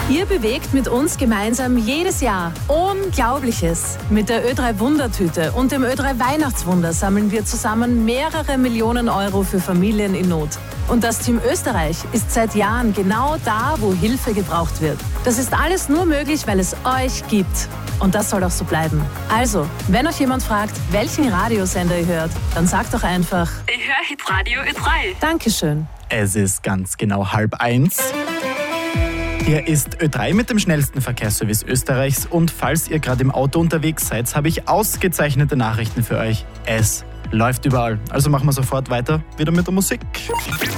Ihr bewegt mit uns gemeinsam jedes Jahr Unglaubliches. Mit der Ö3 Wundertüte und dem Ö3 Weihnachtswunder sammeln wir zusammen mehrere Millionen Euro für Familien in Not. Und das Team Österreich ist seit Jahren genau da, wo Hilfe gebraucht wird. Das ist alles nur möglich, weil es euch gibt. Und das soll auch so bleiben. Also, wenn euch jemand fragt, welchen Radiosender ihr hört, dann sagt doch einfach: Ich höre Hitradio Ö3. Dankeschön. Es ist ganz genau 12:30. Hier ist Ö3 mit dem schnellsten Verkehrsservice Österreichs und falls ihr gerade im Auto unterwegs seid, habe ich ausgezeichnete Nachrichten für euch. Es läuft überall. Also machen wir sofort weiter wieder mit der Musik.